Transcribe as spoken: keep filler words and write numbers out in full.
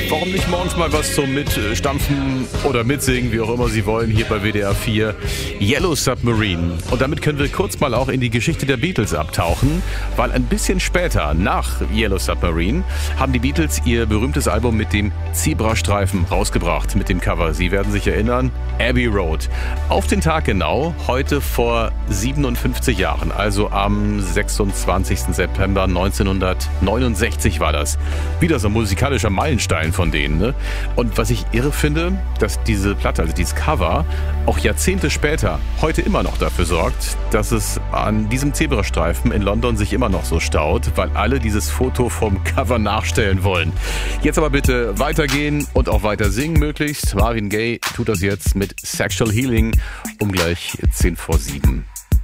Warum nicht morgens mal was zum Mitstampfen oder Mitsingen, wie auch immer Sie wollen, hier bei W D R vier. Yellow Submarine. Und damit können wir kurz mal auch in die Geschichte der Beatles abtauchen, weil ein bisschen später, nach Yellow Submarine, haben die Beatles ihr berühmtes Album mit dem Zebrastreifen rausgebracht, mit dem Cover. Sie werden sich erinnern, Abbey Road. Auf den Tag genau, heute vor siebenundfünfzig Jahren, also am sechsundzwanzigsten September neunzehnhundertneunundsechzig war das. Wieder so ein musikalischer Meilenstein von denen, ne? Und was ich irre finde, dass diese Platte, also dieses Cover, auch Jahrzehnte später heute immer noch dafür sorgt, dass es an diesem Zebrastreifen in London sich immer noch so staut, weil alle dieses Foto vom Cover nachstellen wollen. Jetzt aber bitte weitergehen und auch weiter singen möglichst. Marvin Gaye tut das jetzt mit Sexual Healing um gleich zehn vor sieben.